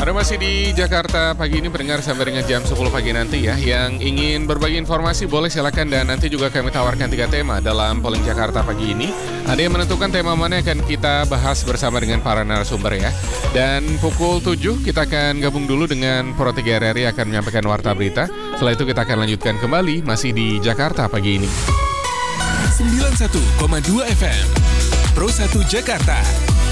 Anda masih di Jakarta pagi ini pendengar sampai dengan jam 10 pagi nanti ya. Yang ingin berbagi informasi boleh silakan, dan nanti juga kami tawarkan 3 tema dalam polling Jakarta pagi ini. Ada yang menentukan tema mana yang akan kita bahas bersama dengan para narasumber ya. Dan pukul 7 kita akan gabung dulu dengan Pro 3 RRI akan menyampaikan warta berita. Setelah itu kita akan lanjutkan kembali masih di Jakarta pagi ini. 91,2 FM Pro 1 Jakarta.